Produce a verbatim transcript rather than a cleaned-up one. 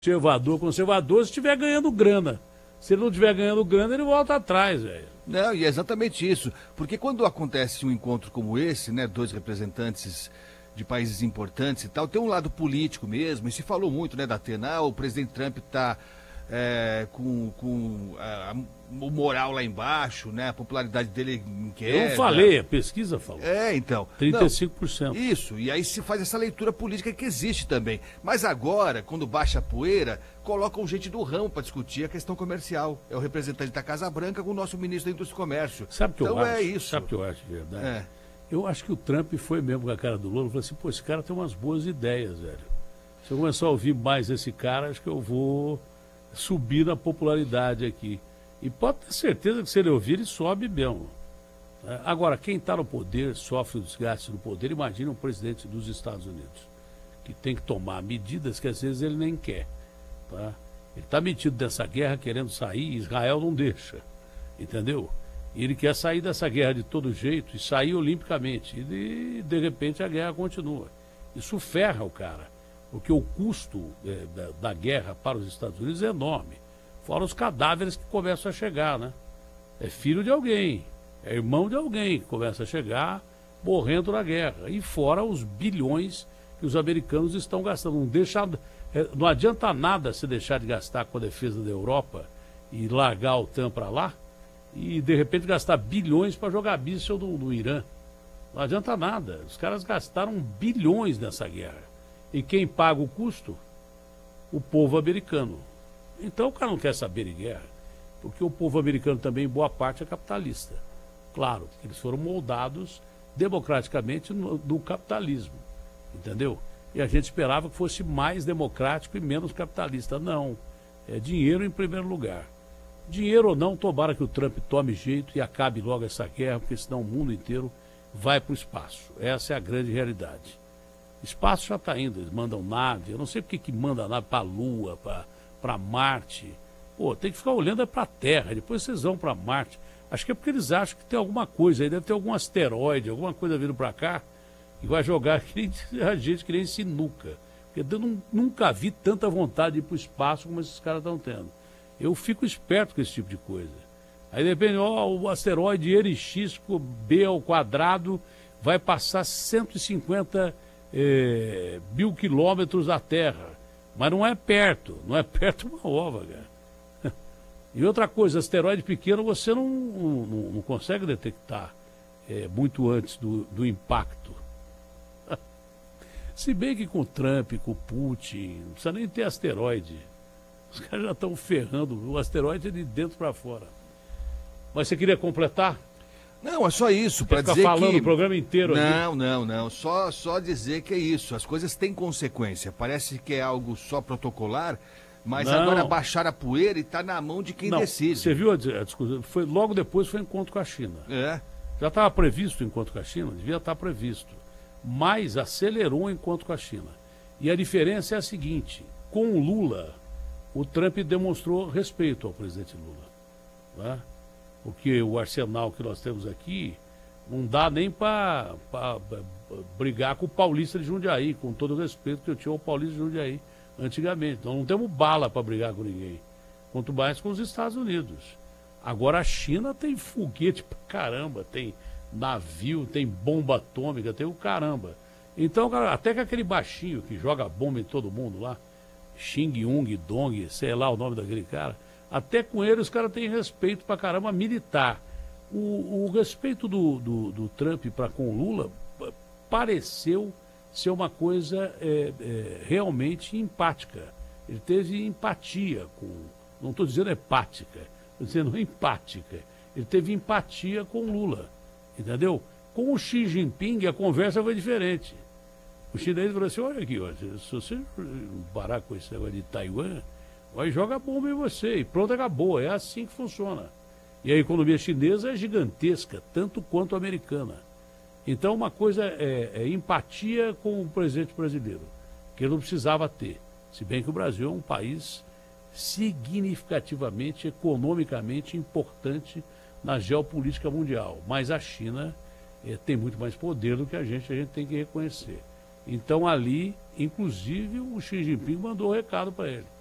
Conservador, conservador, se estiver ganhando grana. Se ele não estiver ganhando grana, ele volta atrás, velho. Não, e é exatamente isso. Porque quando acontece um encontro como esse, né, dois representantes de países importantes e tal, tem um lado político mesmo, e se falou muito, né, da Atena, ah, o presidente Trump está é, com, com a, o moral lá embaixo, né, a popularidade dele em queda. Eu falei, a pesquisa falou. É, então. trinta e cinco por cento. Não, isso, e aí se faz essa leitura política que existe também. Mas agora, quando baixa a poeira, colocam gente do ramo para discutir a questão comercial. É o representante da Casa Branca com o nosso ministro da Indústria e Comércio. Sabe o que então eu é acho? isso. Sabe o que eu acho de verdade? É. Eu acho que o Trump foi mesmo com a cara do Lula, falou assim, pô, esse cara tem umas boas ideias, velho. Se eu começar a ouvir mais esse cara, acho que eu vou subir na popularidade aqui. E pode ter certeza que se ele ouvir, ele sobe mesmo. Agora, quem está no poder, sofre o desgaste no poder, imagina um presidente dos Estados Unidos, que tem que tomar medidas que às vezes ele nem quer. Tá? Ele está metido nessa guerra, querendo sair, Israel não deixa, entendeu? E ele quer sair dessa guerra de todo jeito e sair olimpicamente. E de, de repente a guerra continua. Isso ferra o cara, porque o custo é, da, da guerra para os Estados Unidos é enorme. Fora os cadáveres que começam a chegar, né? É filho de alguém, é irmão de alguém que começa a chegar morrendo na guerra. E fora os bilhões que os americanos estão gastando. Não, deixa, é, não adianta nada se deixar de gastar com a defesa da Europa e largar a OTAN para lá e de repente gastar bilhões para jogar míssil no, no Irã. Não adianta nada. Os caras gastaram bilhões nessa guerra. E quem paga o custo? O povo americano. Então o cara não quer saber de guerra, porque o povo americano também, boa parte, é capitalista. Claro, eles foram moldados democraticamente no, no capitalismo, entendeu? E a gente esperava que fosse mais democrático e menos capitalista. Não, é dinheiro em primeiro lugar. Dinheiro ou não, tomara que o Trump tome jeito e acabe logo essa guerra, porque senão o mundo inteiro vai para o espaço. Essa é a grande realidade. Espaço já está indo, eles mandam nave, eu não sei porque que manda nave para a Lua, para... para Marte. Pô, tem que ficar olhando para a Terra, depois vocês vão para Marte. Acho que é porque eles acham que tem alguma coisa aí, deve ter algum asteroide, alguma coisa vindo para cá, e vai jogar que nem, a gente que nem sinuca. Porque eu não, nunca vi tanta vontade de ir para o espaço como esses caras estão tendo. Eu fico esperto com esse tipo de coisa. Aí depende, ó, o asteroide Erix B ao quadrado vai passar cento e cinquenta eh, mil quilômetros da Terra. Mas não é perto, não é perto uma ova, cara. E outra coisa, asteroide pequeno você não, não, não consegue detectar é, muito antes do, do impacto. Se bem que com o Trump, com o Putin, não precisa nem ter asteroide. Os caras já estão ferrando, o asteroide é de dentro para fora. Mas você queria completar? Não, é só isso, para dizer falando que... o programa inteiro Não, ali. não, não, só, só dizer que é isso, as coisas têm consequência, parece que é algo só protocolar, mas não. Agora baixar a poeira e está na mão de quem não, decide. Você viu a, a discussão? Foi, logo depois foi o encontro com a China. É. Já estava previsto o encontro com a China? Devia estar previsto. Mas acelerou o encontro com a China. E a diferença é a seguinte, com o Lula, o Trump demonstrou respeito ao presidente Lula, né? Porque o arsenal que nós temos aqui não dá nem para brigar com o paulista de Jundiaí, com todo o respeito que eu tinha ao paulista de Jundiaí antigamente. Nós não temos bala para brigar com ninguém, quanto mais com os Estados Unidos. Agora a China tem foguete pra caramba, tem navio, tem bomba atômica, tem o caramba. Então, cara, até que aquele baixinho que joga bomba em todo mundo lá, Xing Yung Dong, sei lá o nome daquele cara, até com ele os caras têm respeito pra caramba militar. O, o respeito do, do, do Trump para com o Lula pareceu ser uma coisa é, é, realmente empática. Ele teve empatia com... Não estou dizendo hepática, estou dizendo empática. Ele teve empatia com o Lula, entendeu? Com o Xi Jinping a conversa foi diferente. O chinês falou assim, olha aqui, ó, se você parar com esse negócio de Taiwan... Vai jogar bomba em você e pronto, acabou. É assim que funciona. E a economia chinesa é gigantesca, tanto quanto a americana. Então uma coisa é, é empatia com o presidente brasileiro, que ele não precisava ter. Se bem que o Brasil é um país significativamente, economicamente importante na geopolítica mundial. Mas a China é, tem muito mais poder do que a gente, a gente tem que reconhecer. Então ali, inclusive, o Xi Jinping mandou um recado para ele.